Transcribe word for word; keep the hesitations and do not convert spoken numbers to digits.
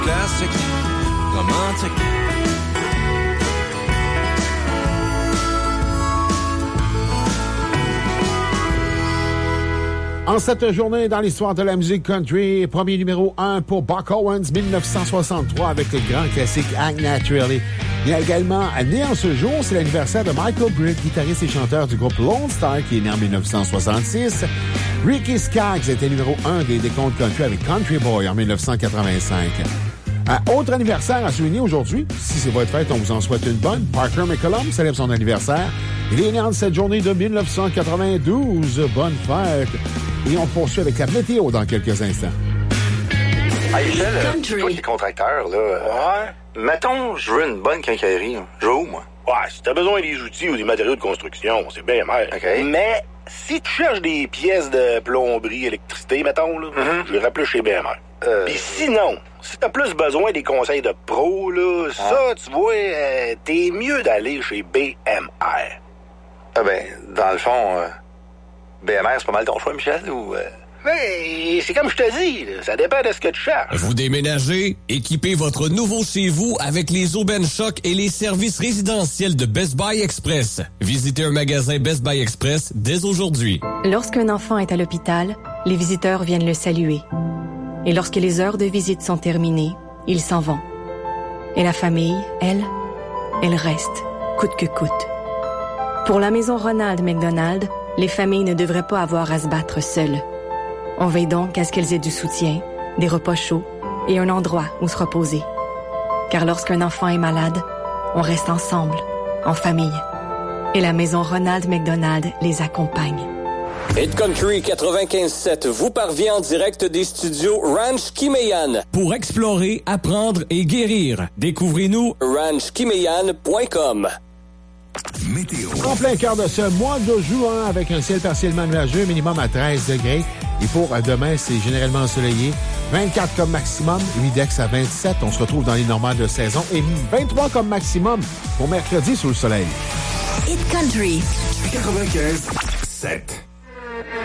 Classique, romantique. En cette journée dans l'histoire de la musique country, premier numéro un pour Buck Owens, dix-neuf cent soixante-trois, avec le grand classique Act Naturally. Il y a également, né en ce jour, c'est l'anniversaire de Michael Britt, guitariste et chanteur du groupe Lone Star, qui est né en dix-neuf cent soixante-six. Ricky Skaggs était numéro un des décomptes country avec Country Boy en dix-neuf cent quatre-vingt-cinq. Un autre anniversaire à souligner aujourd'hui, si c'est votre fête, on vous en souhaite une bonne. Parker McCollum célèbre son anniversaire. Il est né en cette journée de dix-neuf cent quatre-vingt-douze. Bonne fête! Et on poursuit avec la météo dans quelques instants. Hey Michel, euh, toi qui es contracteur, là, ouais. Mettons, je veux une bonne quincaillerie. Je veux où, moi? Ouais, si t'as besoin des outils ou des matériaux de construction, c'est bien mal. OK. Mais si tu cherches des pièces de plomberie, électricité, mettons, là, mm-hmm. je vais rappeler chez B M R. Euh... Puis sinon, si t'as plus besoin des conseils de pro, là, ah. ça, tu vois, euh, t'es mieux d'aller chez B M R. Ah ben, dans le fond, euh, B M R, c'est pas mal ton choix, Michel, ou... Euh... Mais c'est comme je te dis, là, ça dépend de ce que tu cherches. Vous déménagez? Équipez votre nouveau chez vous avec les aubaines choc et les services résidentiels de Best Buy Express. Visitez un magasin Best Buy Express dès aujourd'hui. Lorsqu'un enfant est à l'hôpital, les visiteurs viennent le saluer. Et lorsque les heures de visite sont terminées, ils s'en vont. Et la famille, elle, elle reste, coûte que coûte. Pour la maison Ronald McDonald, les familles ne devraient pas avoir à se battre seules. On veille donc à ce qu'elles aient du soutien, des repas chauds et un endroit où se reposer. Car lorsqu'un enfant est malade, on reste ensemble, en famille. Et la maison Ronald McDonald les accompagne. Hit Country quatre-vingt-quinze sept vous parvient en direct des studios Ranch Kimeyan. Pour explorer, apprendre et guérir, découvrez-nous ranch kimeyan point com. Météo. En plein cœur de ce mois de juin, avec un ciel partiellement nuageux, minimum à treize degrés. Et pour demain, c'est généralement ensoleillé. vingt-quatre comme maximum, humidex à vingt-sept. On se retrouve dans les normales de saison. Et vingt-trois comme maximum pour mercredi sous le soleil. Hit Country quatre-vingt-quinze sept.